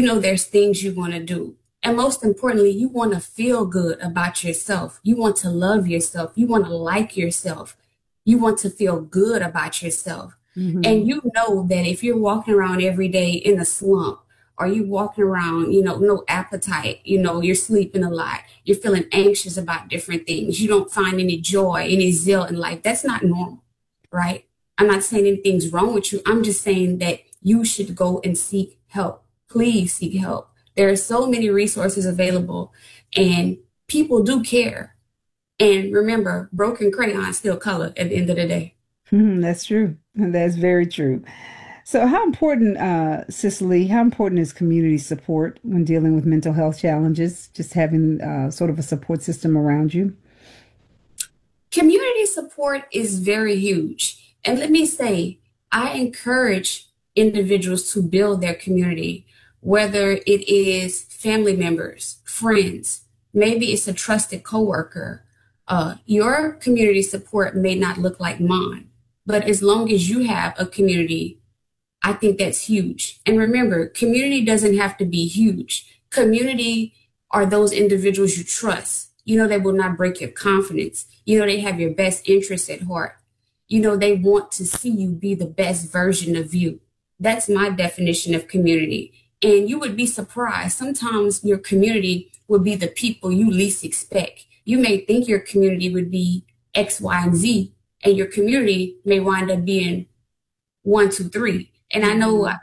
know there's things you want to do. And most importantly, you want to feel good about yourself. You want to love yourself. You want to like yourself. You want to feel good about yourself. Hmm. And you know that if you're walking around every day in a slump, or you walking around, no appetite, you're sleeping a lot, you're feeling anxious about different things, you don't find any joy, any zeal in life, that's not normal, right? I'm not saying anything's wrong with you. I'm just saying that you should go and seek help. Please seek help. There are so many resources available, and people do care. And remember, broken crayons still color at the end of the day. That's true. That's very true. So, how important, Cicely, how important is community support when dealing with mental health challenges? Just having sort of a support system around you? Community support is very huge. And let me say, I encourage individuals to build their community, whether it is family members, friends, maybe it's a trusted coworker. Your community support may not look like mine, but as long as you have a community, I think that's huge. And remember, community doesn't have to be huge. Community are those individuals you trust. They will not break your confidence. They have your best interests at heart. They want to see you be the best version of you. That's my definition of community. And you would be surprised. Sometimes your community would be the people you least expect. You may think your community would be X, Y, and Z, and your community may wind up being one, two, three. And Mhm.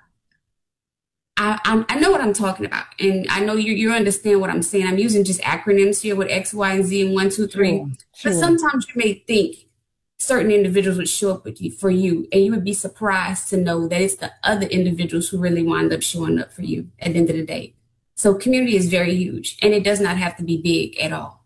I know what I'm talking about, and I know you understand what I'm saying. I'm using just acronyms here with X, Y, and Z, and one, two, three. Sure, But sure. sometimes you may think certain individuals would show up with you for you, and you would be surprised to know that it's the other individuals who really wind up showing up for you at the end of the day. So community is very huge, and it does not have to be big at all.